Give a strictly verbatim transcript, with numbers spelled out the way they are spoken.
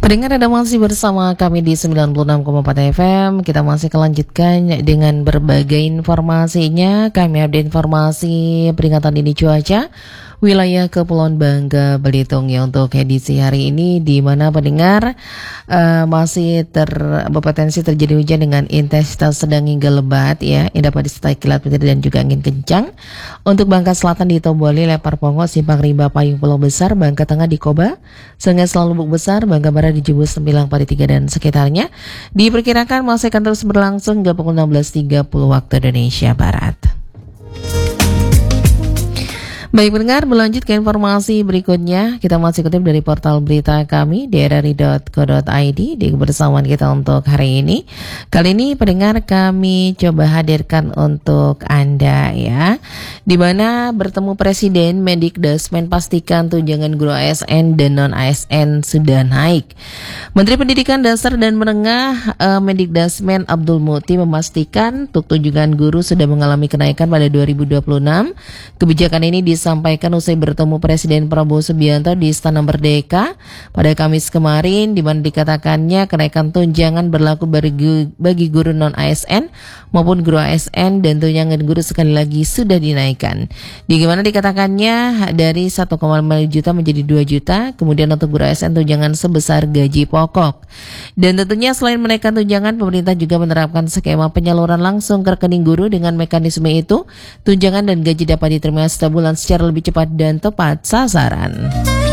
Pendengar, Anda masih bersama kami di sembilan puluh enam koma empat F M. Kita masih kelanjutkan dengan berbagai informasinya. Kami update informasi peringatan dini cuaca wilayah Kepulauan Bangka Belitung ya untuk edisi hari ini, di mana pendengar uh, masih ter berpotensi terjadi hujan dengan intensitas sedang hingga lebat ya, yang dapat disertai kilat petir dan juga angin kencang. Untuk Bangka Selatan di Tomboli, Lepar Pongo, Simpang Rimba, Payung Pulau Besar, Bangka Tengah di Koba, Sungai Selalu Buk Besar, Bangka Barat di Jebus, Sembilang, Pari tiga dan sekitarnya diperkirakan masih akan terus berlangsung hingga pukul enam belas tiga puluh waktu Indonesia Barat. Baik pendengar, berlanjut ke informasi berikutnya. Kita masih kutip dari portal berita kami d r r i dot co dot i d di kebersamaan kita untuk hari ini. Kali ini pendengar kami coba hadirkan untuk Anda ya, di mana bertemu Presiden, Mendikdasmen pastikan tunjangan guru A S N dan non A S N sudah naik. Menteri Pendidikan Dasar dan Menengah eh, Mendikdasmen Abdul Muti memastikan untuk tunjangan guru sudah mengalami kenaikan pada dua ribu dua puluh enam. Kebijakan ini dis sampaikan usai bertemu Presiden Prabowo Subianto di Istana Merdeka pada Kamis kemarin, di mana dikatakannya kenaikan tunjangan berlaku bagi, bagi guru non A S N maupun guru A S N, dan tunjangan guru sekali lagi sudah dinaikkan. Di mana dikatakannya dari satu koma lima juta menjadi dua juta, kemudian untuk guru A S N tunjangan sebesar gaji pokok. Dan tentunya selain menaikkan tunjangan, pemerintah juga menerapkan skema penyaluran langsung ke rekening guru. Dengan mekanisme itu, tunjangan dan gaji dapat diterima setiap bulan secara lebih cepat dan tepat sasaran.